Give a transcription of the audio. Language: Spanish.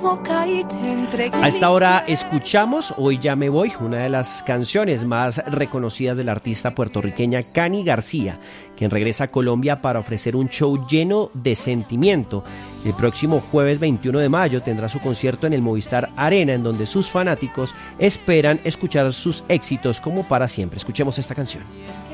boca y te entregué. A esta hora escuchamos Hoy ya me voy, una de las canciones más reconocidas de la artista puertorriqueña Cani García, quien regresa a Colombia para ofrecer un show lleno de sentimiento. El próximo jueves 21 de mayo tendrá su concierto en el Movistar Arena, en donde sus fanáticos esperan escuchar sus éxitos como para siempre. Escuchemos esta canción.